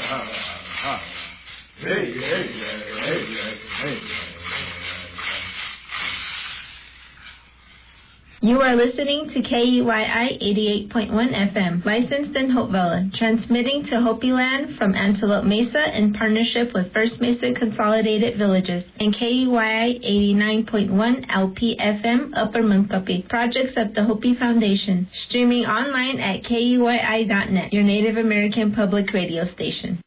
You are listening to KUYI 88.1 FM, licensed in Hopevilla, transmitting to Hopi Land from Antelope Mesa in partnership with First Mesa Consolidated Villages, and KUYI 89.1 LP FM, Upper Munkapi, projects of the Hopi Foundation, streaming online at KUYI.net, your Native American public radio station.